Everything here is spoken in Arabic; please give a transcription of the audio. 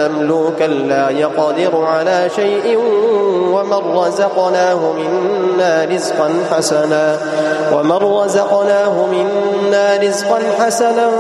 مملوكا لا يقدر على شيء ومن رزقناه منا رزقا حسنا